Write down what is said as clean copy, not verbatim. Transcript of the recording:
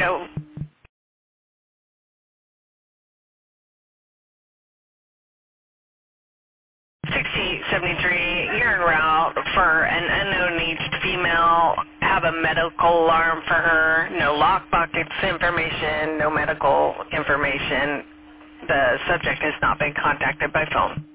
go. 6873, you're en route for an unknown aged female. Have a medical alarm for her. No lockbox information, no medical information. The subject has not been contacted by phone.